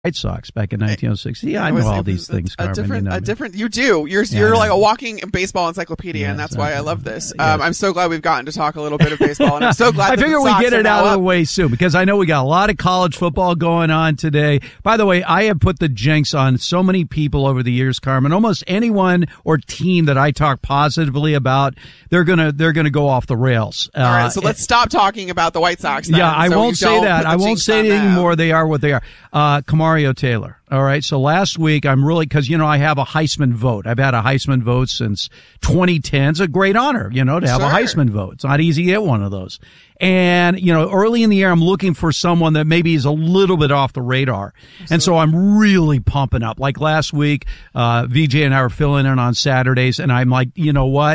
White Sox back in 1906. Yeah, I know all these things, Carmen. You do. You're like a walking baseball encyclopedia, and that's why I love this. I'm so glad we've gotten to talk a little bit of baseball, and I'm so glad I figure we get it out of the way soon, because I know we got a lot of college football going on today. By the way, I have put the jinx on so many people over the years, Carmen. Almost anyone or team that I talk positively about, they're gonna go off the rails. All right, so let's stop talking about the White Sox then. Yeah, I won't say that. I won't say it anymore. They are what they are. Mario Taylor. All right. So last week, I'm really, because, I have a Heisman vote. I've had a Heisman vote since 2010. It's a great honor, to have a Heisman vote. It's not easy to get one of those. And, early in the year, I'm looking for someone that maybe is a little bit off the radar. Absolutely. And so I'm really pumping up. Like last week, VJ and I were filling in on Saturdays, and I'm like, you know what?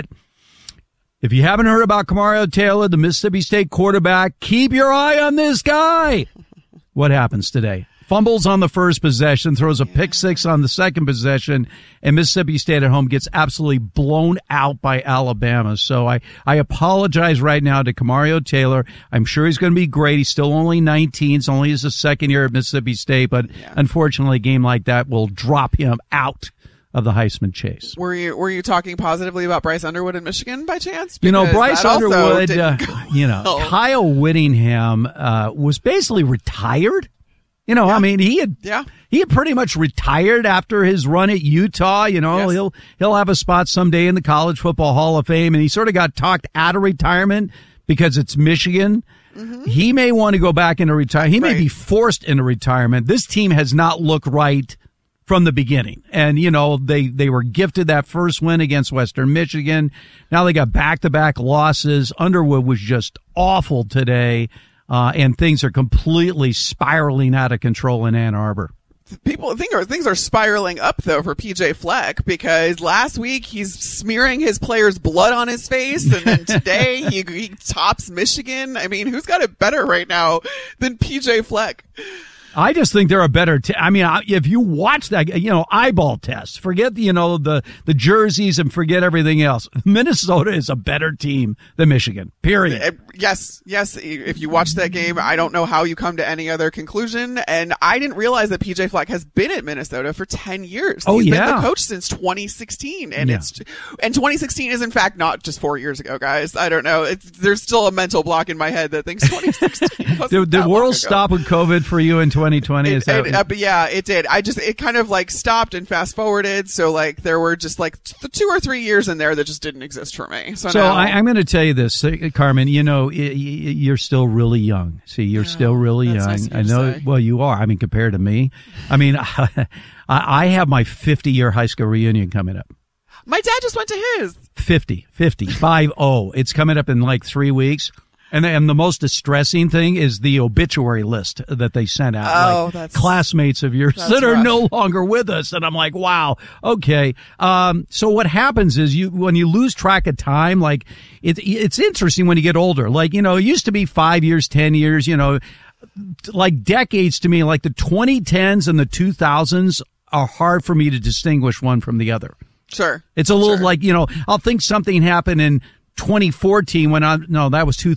If you haven't heard about Mario Taylor, the Mississippi State quarterback, keep your eye on this guy. What happens today? Fumbles on the first possession, throws a pick six on the second possession, and Mississippi State at home gets absolutely blown out by Alabama. So I apologize right now to Mario Taylor. I'm sure he's going to be great. He's still only 19. It's only his second year at Mississippi State, but unfortunately a game like that will drop him out of the Heisman chase. Were you talking positively about Bryce Underwood in Michigan by chance? Bryce Underwood, Kyle Whittingham was basically retired. I mean, he had pretty much retired after his run at Utah. He'll have a spot someday in the College Football Hall of Fame, and he sort of got talked out of retirement because it's Michigan. Mm-hmm. He may want to go back into retirement. He may be forced into retirement. This team has not looked right from the beginning. And, they were gifted that first win against Western Michigan. Now they got back-to-back losses. Underwood was just awful today. And things are completely spiraling out of control in Ann Arbor. People think things are spiraling up, though, for PJ Fleck, because last week he's smearing his players' blood on his face, and then today he tops Michigan. I mean, who's got it better right now than PJ Fleck? I just think they're a better team. I mean, if you watch that, eyeball test, forget, the jerseys and forget everything else. Minnesota is a better team than Michigan, period. Yes. If you watch that game, I don't know how you come to any other conclusion. And I didn't realize that PJ Fleck has been at Minnesota for 10 years. He's been the coach since 2016. And and 2016 is in fact not just 4 years ago, guys. I don't know. There's still a mental block in my head that thinks 2016 wasn't Did the world stop with COVID for you in 2020? It did. It kind of like stopped and fast forwarded. So like there were just like 2 or 3 years in there that just didn't exist for me. So now, I'm going to tell you this, Carmen, you're still really young. See, you're still really young. Nice I know. Well, you are. I mean, compared to me, I mean, I have my 50-year high school reunion coming up. My dad just went to his 50. It's coming up in like 3 weeks. And the most distressing thing is the obituary list that they sent out. That's classmates of yours that are no longer with us. And I'm like, wow, okay. So what happens is when you lose track of time, like it's interesting when you get older. Like, it used to be 5 years, 10 years, like decades to me, like the 2010s and the 2000s are hard for me to distinguish one from the other. Sure. It's a little like, I'll think something happened in 2014 that was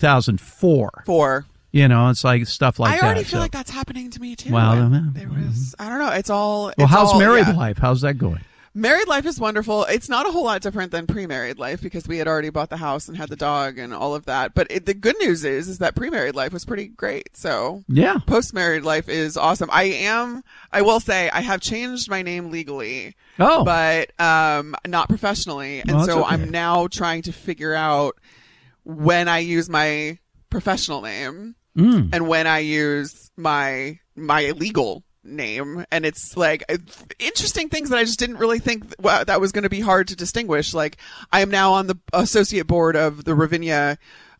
2004. It's like stuff like that. I already feel like that's happening to me too. Well, I don't know. It's all. Well, how's married life? How's that going? Married life is wonderful. It's not a whole lot different than pre-married life because we had already bought the house and had the dog and all of that. But the good news is that pre-married life was pretty great. So yeah, post-married life is awesome. I will say I have changed my name legally. Oh, but not professionally. And so okay. I'm now trying to figure out when I use my professional name and when I use my legal name. And it's like interesting things that I just didn't really think that was going to be hard to distinguish. Like I am now on the associate board of the Ravinia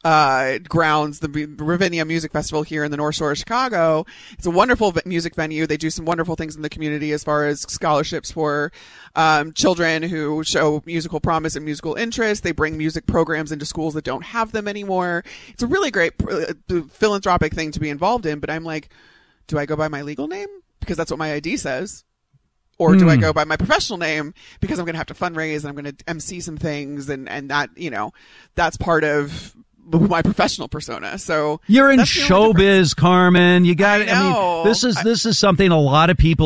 grounds, the Ravinia Music Festival here in the North Shore of Chicago. It's a wonderful music venue. They do some wonderful things in the community as far as scholarships for children who show musical promise and musical interest. They bring music programs into schools that don't have them anymore. It's a really great philanthropic thing to be involved in. But I'm like, do I go by my legal name? Because that's what my ID says. Or do I go by my professional name because I'm going to have to fundraise and I'm going to MC some things and that, that's part of my professional persona. So you're in showbiz, Carmen. You got it. I mean, this is something a lot of people